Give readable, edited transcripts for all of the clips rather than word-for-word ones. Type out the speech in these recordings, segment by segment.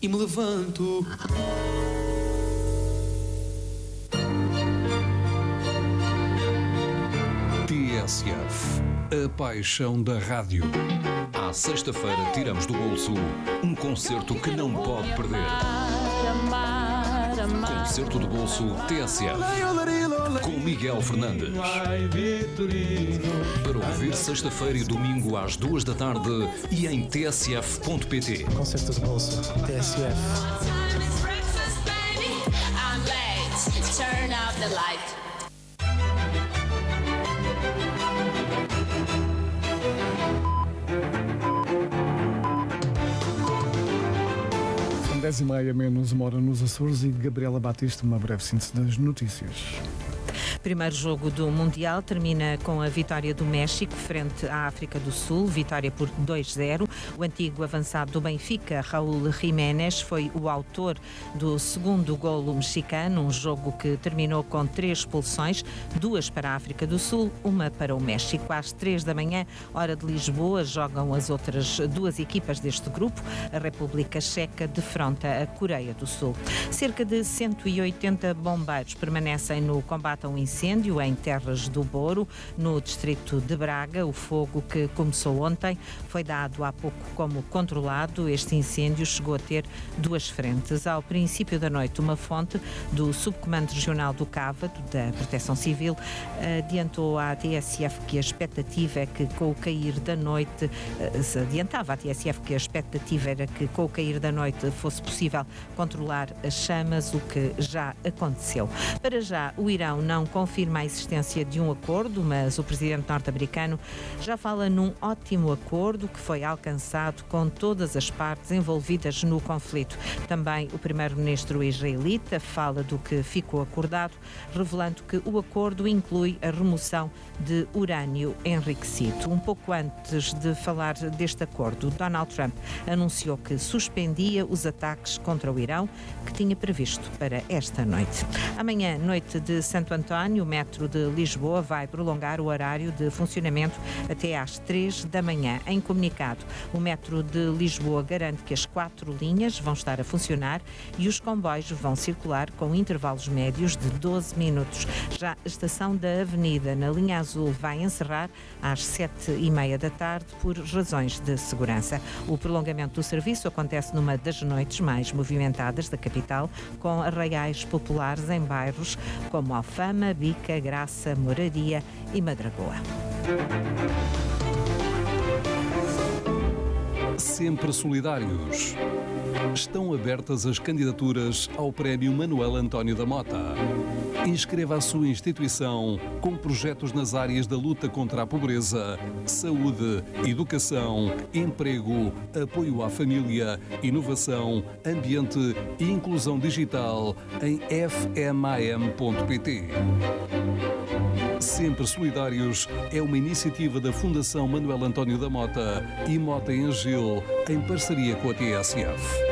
e me levanto. TSF, a paixão da rádio. À sexta-feira tiramos do bolso um concerto que não pode perder. Concerto de bolso TSF com Miguel Fernandes. Para ouvir sexta-feira e domingo às 2 da tarde e em tsf.pt. Concerto de bolso TSF. São 10h30 menos uma hora nos Açores e Gabriela Batista, uma breve síntese das notícias. Primeiro jogo do Mundial termina com a vitória do México frente à África do Sul, vitória por 2-0. O antigo avançado do Benfica, Raúl Jiménez, foi o autor do segundo golo mexicano, um jogo que terminou com 3 expulsões, 2 para a África do Sul, 1 para o México. Às 3 da manhã, hora de Lisboa, jogam as outras 2 equipas deste grupo. A República Checa defronta a Coreia do Sul. Cerca de 180 bombeiros permanecem no combate ao incêndio em Terras do Boro, no distrito de Braga. O fogo, que começou ontem, foi dado há pouco como controlado. Este incêndio chegou a ter 2 frentes. Ao princípio da noite, uma fonte do Subcomando Regional do Cávado, da Proteção Civil, adiantou à TSF que a expectativa é que com o cair da noite, era que com o cair da noite fosse possível controlar as chamas, o que já aconteceu. Para já, o Irão não confirma a existência de um acordo, mas o presidente norte-americano já fala num ótimo acordo que foi alcançado com todas as partes envolvidas no conflito. Também o primeiro-ministro israelita fala do que ficou acordado, revelando que o acordo inclui a remoção de urânio enriquecido. Um pouco antes de falar deste acordo, Donald Trump anunciou que suspendia os ataques contra o Irão que tinha previsto para esta noite. Amanhã, noite de Santo António, o metro de Lisboa vai prolongar o horário de funcionamento até às 3 da manhã. Em comunicado, o metro de Lisboa garante que as 4 linhas vão estar a funcionar e os comboios vão circular com intervalos médios de 12 minutos. Já a estação da Avenida, na linha azul, vai encerrar às 7h30 da tarde por razões de segurança. O prolongamento do serviço acontece numa das noites mais movimentadas da capital, com arraiais populares em bairros como Alfama, Bica, Graça, Moraria e Madragoa. Sempre solidários. Estão abertas as candidaturas ao Prémio Manuel António da Mota. Inscreva a sua instituição com projetos nas áreas da luta contra a pobreza, saúde, educação, emprego, apoio à família, inovação, ambiente e inclusão digital em fmam.pt. Sempre Solidários é uma iniciativa da Fundação Manuel António da Mota e Mota em Gil, em parceria com a TSF.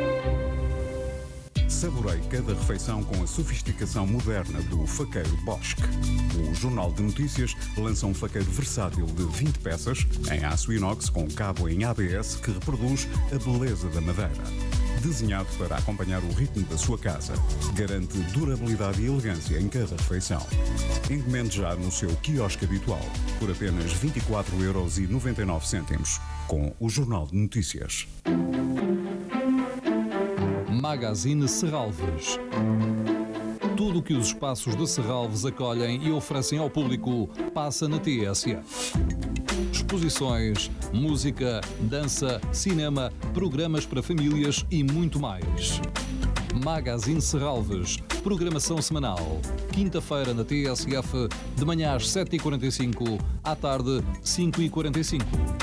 Saborei cada refeição com a sofisticação moderna do faqueiro Bosch. O Jornal de Notícias lança um faqueiro versátil de 20 peças, em aço inox com cabo em ABS que reproduz a beleza da madeira. Desenhado para acompanhar o ritmo da sua casa, garante durabilidade e elegância em cada refeição. Encomende já no seu quiosque habitual, por apenas 24,99€, com o Jornal de Notícias. Magazine Serralves. Tudo o que os espaços de Serralves acolhem e oferecem ao público passa na TSF. Exposições, música, dança, cinema, programas para famílias e muito mais. Magazine Serralves, programação semanal. Quinta-feira na TSF, de manhã às 7h45, à tarde 5h45.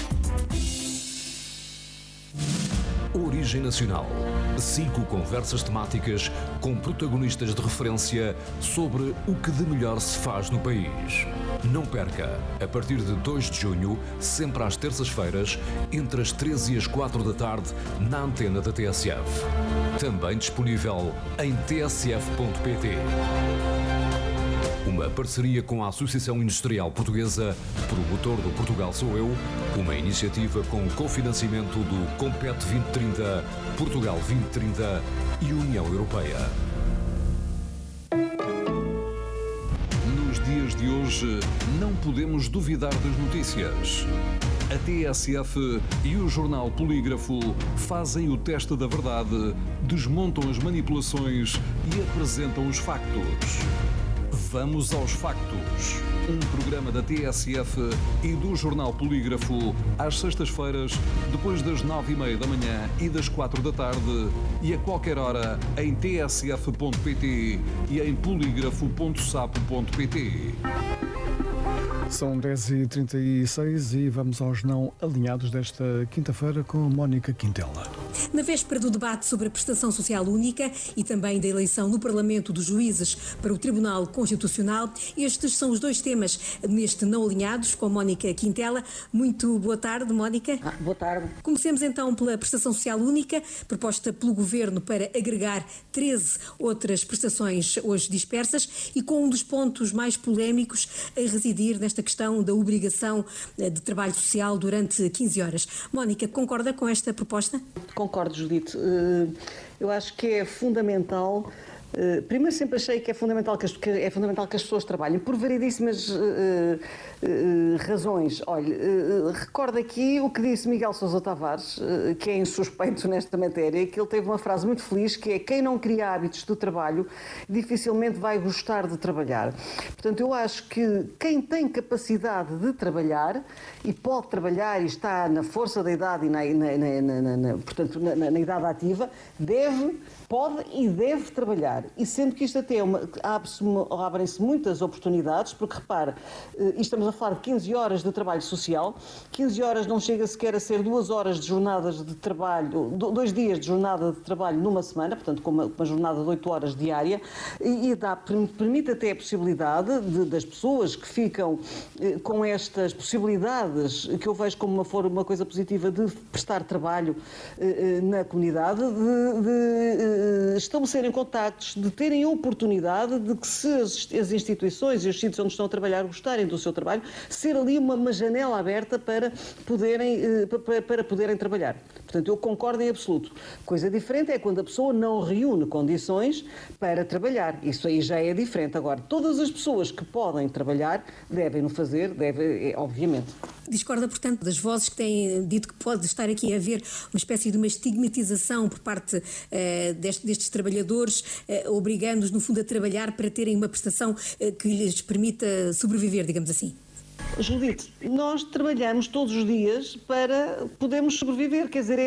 Origem Nacional. 5 conversas temáticas com protagonistas de referência sobre o que de melhor se faz no país. Não perca, a partir de 2 de junho, sempre às terças-feiras, entre as 13 e as 4 da tarde, na antena da TSF. Também disponível em tsf.pt. Uma parceria com a Associação Industrial Portuguesa, promotor do Portugal Sou Eu, uma iniciativa com cofinanciamento do Compete 2030, Portugal 2030 e União Europeia. Nos dias de hoje, não podemos duvidar das notícias. A TSF e o jornal Polígrafo fazem o teste da verdade, desmontam as manipulações e apresentam os factos. Vamos aos factos. Um programa da TSF e do jornal Polígrafo às sextas-feiras, depois das 9h30 da manhã e das 4 da tarde e a qualquer hora em tsf.pt e em polígrafo.sapo.pt. São 10h36 e vamos aos não alinhados desta quinta-feira com a Mónica Quintela. Na véspera do debate sobre a prestação social única e também da eleição no Parlamento dos juízes para o Tribunal Constitucional, estes são os dois temas neste Não Alinhados com a Mónica Quintela. Muito boa tarde, Mónica. Boa tarde. Comecemos então pela prestação social única, proposta pelo Governo para agregar 13 outras prestações hoje dispersas e com um dos pontos mais polémicos a residir nesta questão da obrigação de trabalho social durante 15 horas. Mónica, concorda com esta proposta? Concordo, Judite. Eu acho que é fundamental. Primeiro, sempre achei que é fundamental que as pessoas trabalhem por variedíssimas razões. Olha, recordo aqui o que disse Miguel Sousa Tavares, que é insuspeito nesta matéria, que ele teve uma frase muito feliz, que é: quem não cria hábitos de trabalho dificilmente vai gostar de trabalhar. Portanto, eu acho que quem tem capacidade de trabalhar e pode trabalhar e está na força da idade e na idade ativa, pode e deve trabalhar. E sendo que isto até abrem-se muitas oportunidades, porque repara, estamos a falar de 15 horas de trabalho social, 15 horas não chega sequer a ser 2 horas de jornadas de trabalho, 2 dias de jornada de trabalho numa semana, portanto com uma jornada de 8 horas diária, e permite até a possibilidade das pessoas que ficam com estas possibilidades, que eu vejo como uma coisa positiva, de prestar trabalho na comunidade, de estabelecerem contactos, de terem a oportunidade de que, se as instituições e os sítios onde estão a trabalhar gostarem do seu trabalho, ser ali uma janela aberta para poderem trabalhar. Portanto, eu concordo em absoluto. Coisa diferente é quando a pessoa não reúne condições para trabalhar. Isso aí já é diferente. Agora, todas as pessoas que podem trabalhar devem-no fazer, obviamente. Discorda, portanto, das vozes que têm dito que pode estar aqui a haver uma espécie de uma estigmatização por parte destes trabalhadores, obrigando-os, no fundo, a trabalhar para terem uma prestação que lhes permita sobreviver, digamos assim? Judite, nós trabalhamos todos os dias para podermos sobreviver, quer dizer,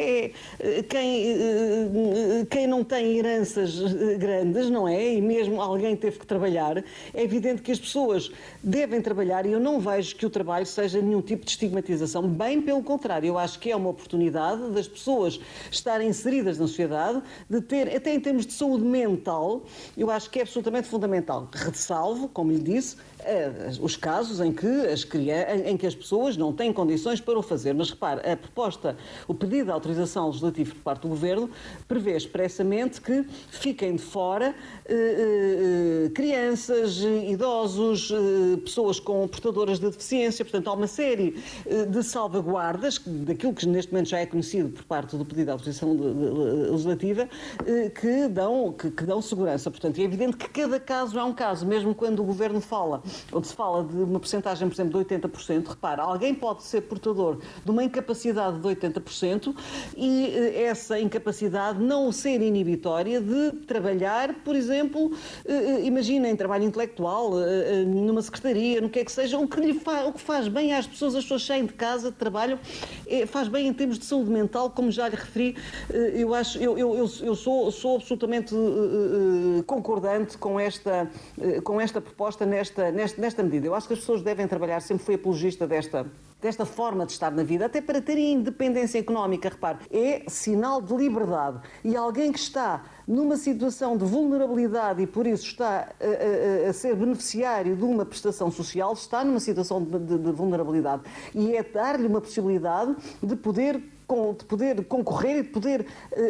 quem não tem heranças grandes, não é? E mesmo alguém teve que trabalhar, é evidente que as pessoas devem trabalhar, e eu não vejo que o trabalho seja nenhum tipo de estigmatização, bem pelo contrário, eu acho que é uma oportunidade das pessoas estarem inseridas na sociedade, de ter, até em termos de saúde mental, eu acho que é absolutamente fundamental. Ressalvo, como lhe disse, os casos em que as pessoas não têm condições para o fazer. Mas repare, o pedido de autorização legislativa por parte do Governo prevê expressamente que fiquem de fora crianças, idosos, pessoas portadoras de deficiência. Portanto, há uma série de salvaguardas daquilo que neste momento já é conhecido por parte do pedido de autorização legislativa, que dão segurança. Portanto, é evidente que cada caso é um caso, mesmo quando o Governo fala, onde se fala de uma percentagem, por exemplo, de 80%, repara, alguém pode ser portador de uma incapacidade de 80% e essa incapacidade não ser inibitória de trabalhar, por exemplo, imaginem, trabalho intelectual, numa secretaria, no que é que seja, o que faz bem às pessoas, as pessoas saem de casa, trabalham, faz bem em termos de saúde mental, como já lhe referi. Eu sou absolutamente concordante com esta proposta nesta medida. Eu acho que as pessoas devem trabalhar, sempre fui apologista desta forma de estar na vida, até para terem independência económica. Repare, é sinal de liberdade. E alguém que está numa situação de vulnerabilidade e por isso está a ser beneficiário de uma prestação social, está numa situação de vulnerabilidade. E é dar-lhe uma possibilidade de poder poder concorrer e de poder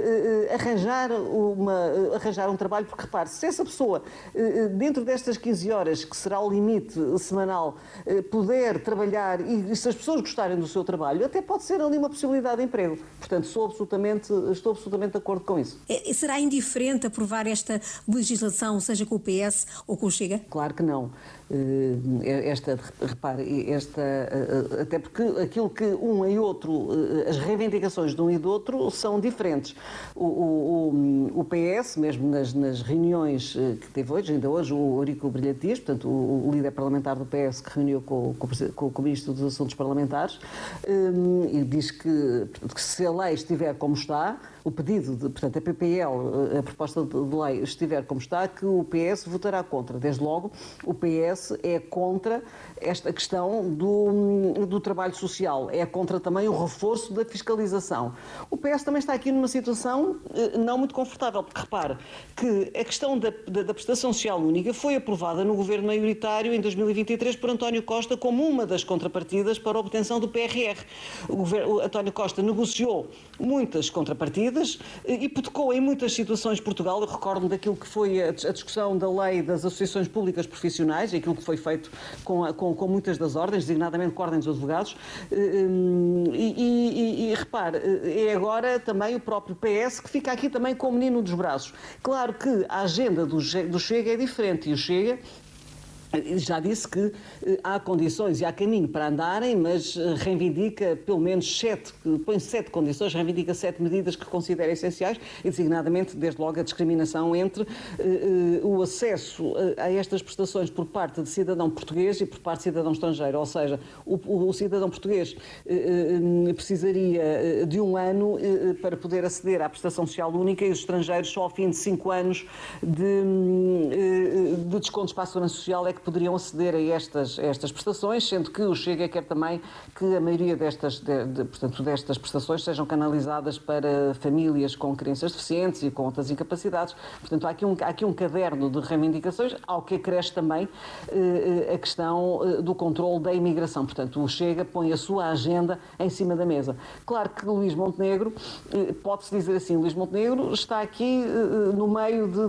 arranjar um trabalho, porque repare, se essa pessoa, dentro destas 15 horas, que será o limite semanal, puder trabalhar e se as pessoas gostarem do seu trabalho, até pode ser ali uma possibilidade de emprego. Portanto, estou absolutamente de acordo com isso. Será indiferente aprovar esta legislação, seja com o PS ou com o Chega? Claro que não. Até porque aquilo que um e outro, as reivindicações de um e do outro são diferentes. O PS, mesmo nas reuniões que teve ainda hoje, o Eurico Brilhante Dias, portanto, o líder parlamentar do PS, que reuniu com o Ministro dos Assuntos Parlamentares, e diz que se a lei estiver como está, o pedido, portanto, a PPL, a proposta de lei, estiver como está, que o PS votará contra. Desde logo, o PS é contra esta questão do trabalho social, é contra também o reforço da fiscalização. O PS também está aqui numa situação não muito confortável, porque repare que a questão da prestação social única foi aprovada no governo maioritário em 2023 por António Costa como uma das contrapartidas para a obtenção do PRR. O António Costa negociou muitas contrapartidas, hipotecou em muitas situações Portugal. Eu recordo-me daquilo que foi a discussão da lei das associações públicas profissionais, aquilo que foi feito com muitas das ordens, designadamente com a Ordem dos Advogados, e repare, é agora também o próprio PS que fica aqui também com o menino dos braços. Claro que a agenda do Chega é diferente, e o Chega já disse que há condições e há caminho para andarem, mas reivindica pelo menos 7 condições, reivindica 7 medidas que considera essenciais, e designadamente, desde logo, a discriminação entre o acesso a estas prestações por parte de cidadão português e por parte de cidadão estrangeiro. Ou seja, o cidadão português precisaria de 1 ano para poder aceder à prestação social única, e os estrangeiros só ao fim de 5 anos de descontos para a segurança social é que poderiam aceder a estas prestações, sendo que o Chega quer também que a maioria destas prestações sejam canalizadas para famílias com crianças deficientes e com outras incapacidades. Portanto, há aqui um caderno de reivindicações, ao que acresce também a questão do controle da imigração. Portanto, o Chega põe a sua agenda em cima da mesa. Claro que Luís Montenegro, pode-se dizer assim, Luís Montenegro está aqui no meio de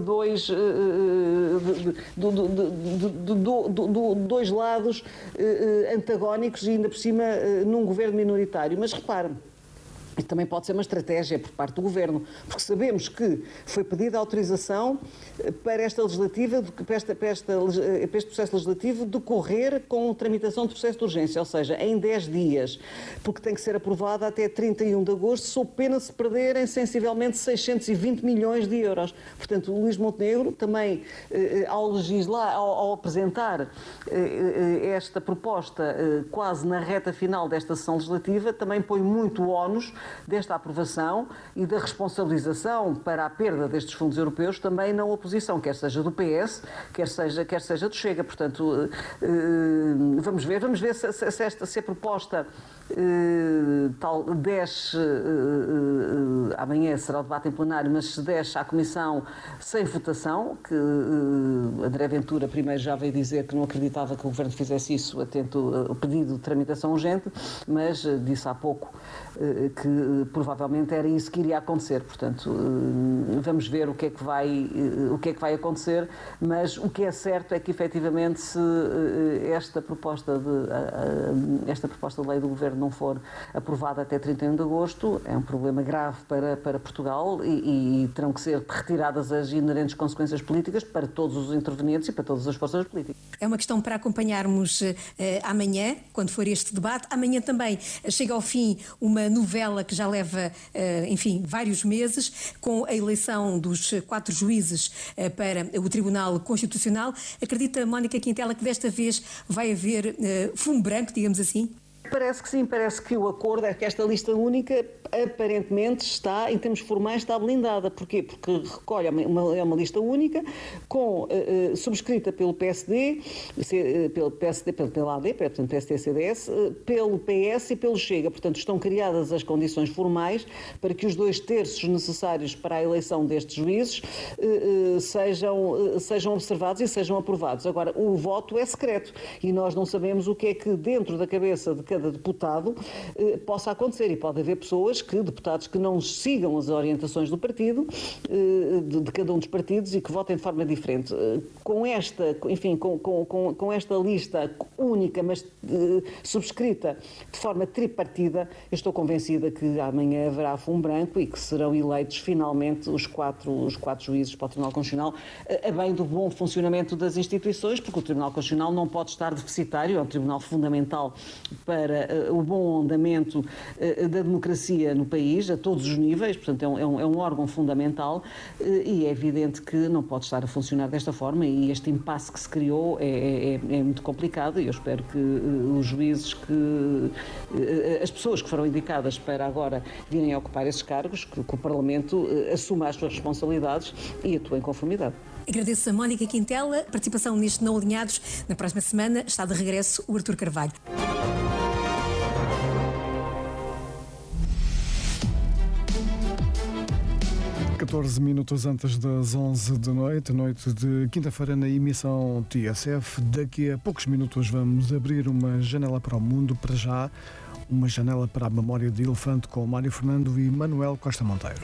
dois lados antagónicos, e ainda por cima num governo minoritário. Mas repare, e também pode ser uma estratégia por parte do Governo, porque sabemos que foi pedida autorização para esta legislativa, para este processo legislativo decorrer com tramitação de processo de urgência, ou seja, em 10 dias, porque tem que ser aprovada até 31 de agosto, sob pena de se perderem sensivelmente 620 milhões de euros. Portanto, o Luís Montenegro também, ao apresentar esta proposta quase na reta final desta sessão legislativa, também põe muito ónus desta aprovação e da responsabilização para a perda destes fundos europeus também na oposição, quer seja do PS, quer seja do Chega. Portanto, vamos ver se a proposta desce, amanhã será o debate em plenário, mas se desce à Comissão sem votação, que André Ventura primeiro já veio dizer que não acreditava que o Governo fizesse isso, atento ao pedido de tramitação urgente, mas disse há pouco que provavelmente era isso que iria acontecer. Portanto, vamos ver o que é que vai acontecer, mas o que é certo é que efetivamente se esta proposta de lei do Governo não for aprovada até 31 de agosto, é um problema grave para Portugal, e terão que ser retiradas as inerentes consequências políticas para todos os intervenientes e para todas as forças políticas. É uma questão para acompanharmos amanhã, quando for este debate. Amanhã também chega ao fim uma novela que já leva, vários meses, com a eleição dos 4 juízes para o Tribunal Constitucional. Acredita, Mónica Quintela, que desta vez vai haver fumo branco, digamos assim? Parece que sim, parece que o acordo é que esta lista única aparentemente está, em termos formais, está blindada. Porquê? Porque recolhe, é uma lista única subscrita pelo PSD, pela AD, portanto PSD e CDS, pelo PS e pelo Chega. Portanto, estão criadas as condições formais para que os 2/3 necessários para a eleição destes juízes sejam observados e sejam aprovados. Agora, o voto é secreto e nós não sabemos o que é que dentro da cabeça de cada cada deputado possa acontecer. E pode haver deputados que não sigam as orientações do partido, de cada um dos partidos, e que votem de forma diferente. Com esta, enfim, com esta lista única, mas subscrita de forma tripartida, eu estou convencida que amanhã haverá fumo branco e que serão eleitos finalmente os quatro juízes para o Tribunal Constitucional, a bem do bom funcionamento das instituições, porque o Tribunal Constitucional não pode estar deficitário, é um tribunal fundamental para o bom andamento da democracia no país, a todos os níveis, portanto é um órgão fundamental, e é evidente que não pode estar a funcionar desta forma, e este impasse que se criou é muito complicado, e eu espero que os juízes, as pessoas que foram indicadas para agora virem a ocupar esses cargos, que o Parlamento assuma as suas responsabilidades e atue em conformidade. Agradeço a Mónica Quintela a participação neste Não Alinhados. Na próxima semana está de regresso o Artur Carvalho. Minutos antes das 11 da noite de quinta-feira na emissão TSF. Daqui a poucos minutos vamos abrir uma janela para o mundo, para já uma janela para a memória de elefante com Mário Fernando e Manuel Costa Monteiro.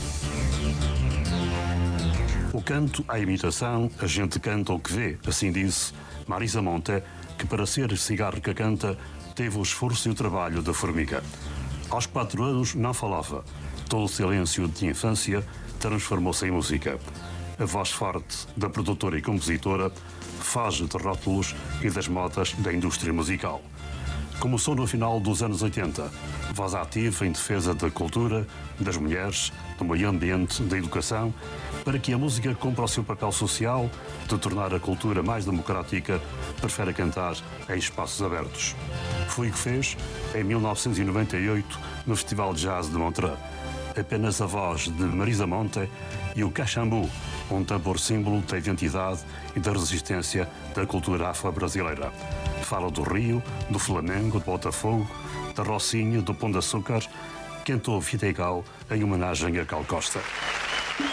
O canto à imitação, a gente canta o que vê, assim disse Marisa Monte, que para ser cigarro que canta teve o esforço e o trabalho da formiga. Aos 4 anos não falava. Todo o silêncio de infância transformou-se em música. A voz forte da produtora e compositora faz de rótulos e das modas da indústria musical. Começou no final dos anos 80, voz ativa em defesa da cultura, das mulheres, do meio ambiente, da educação, para que a música cumpra o seu papel social de tornar a cultura mais democrática, prefere cantar em espaços abertos. Foi o que fez em 1998 no Festival de Jazz de Montreux. Apenas a voz de Marisa Monte e o cachambu, um tambor símbolo da identidade e da resistência da cultura afro-brasileira. Fala do Rio, do Flamengo, do Botafogo, da Rocinha, do Pão de Açúcar, cantou Vidigal em homenagem a Gal Costa.